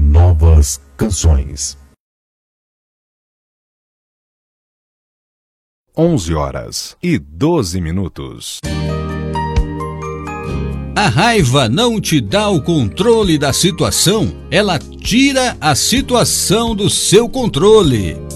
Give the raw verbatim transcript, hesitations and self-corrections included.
novas canções. onze horas e doze minutos. A raiva não te dá o controle da situação, ela tira a situação do seu controle.